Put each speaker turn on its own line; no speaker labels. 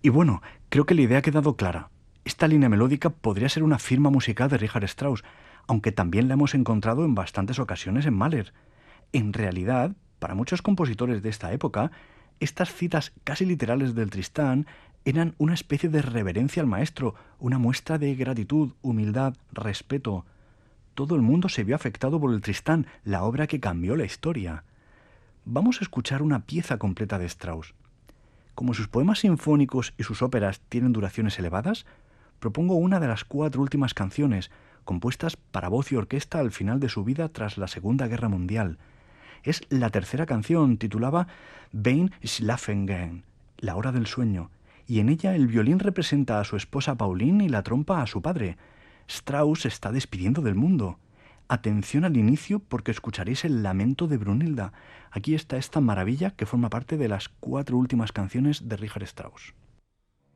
Y bueno, creo que la idea ha quedado clara. Esta línea melódica podría ser una firma musical de Richard Strauss, aunque también la hemos encontrado en bastantes ocasiones en Mahler. En realidad, para muchos compositores de esta época, estas citas casi literales del Tristán eran una especie de reverencia al maestro, una muestra de gratitud, humildad, respeto. Todo el mundo se vio afectado por el Tristán, la obra que cambió la historia. Vamos a escuchar una pieza completa de Strauss. Como sus poemas sinfónicos y sus óperas tienen duraciones elevadas, propongo una de las 4 últimas canciones, compuestas para voz y orquesta al final de su vida tras la Segunda Guerra Mundial. Es la tercera canción, titulada Wein Schlafengen, la hora del sueño, y en ella el violín representa a su esposa Pauline y la trompa a su padre. Strauss se está despidiendo del mundo. Atención al inicio porque escucharéis el lamento de Brunilda. Aquí está esta maravilla que forma parte de las 4 últimas canciones de Richard Strauss.